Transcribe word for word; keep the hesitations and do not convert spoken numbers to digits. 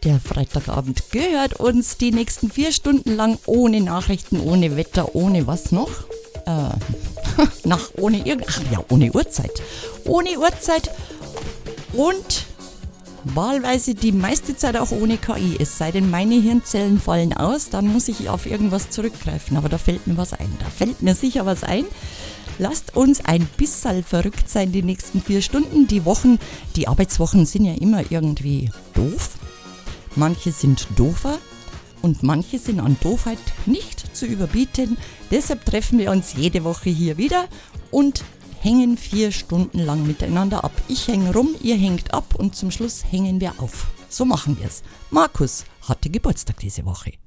Der Freitagabend gehört uns die nächsten vier Stunden lang ohne Nachrichten, ohne Wetter, ohne was noch? Äh, nach ohne irgend, ach ja, ohne Uhrzeit. Ohne Uhrzeit und wahlweise die meiste Zeit auch ohne K I. Es sei denn, meine Hirnzellen fallen aus, dann muss ich auf irgendwas zurückgreifen. Aber da fällt mir was ein. Da fällt mir sicher was ein. Lasst uns ein bisschen verrückt sein die nächsten vier Stunden. Die Wochen, die Arbeitswochen sind ja immer irgendwie doof. Manche sind doofer und manche sind an Doofheit nicht zu überbieten. Deshalb treffen wir uns jede Woche hier wieder und hängen vier Stunden lang miteinander ab. Ich hänge rum, ihr hängt ab und zum Schluss hängen wir auf. So machen wir es. Markus hatte Geburtstag diese Woche.